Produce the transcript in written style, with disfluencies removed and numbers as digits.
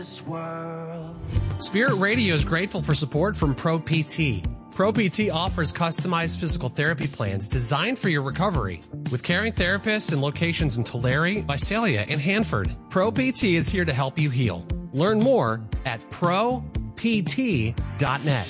Spirit Radio is grateful for support from Pro PT. Pro PT offers customized physical therapy plans designed for your recovery. With caring therapists and locations in Tulare, Visalia, and Hanford, Pro PT is here to help you heal. Learn more at ProPT.net.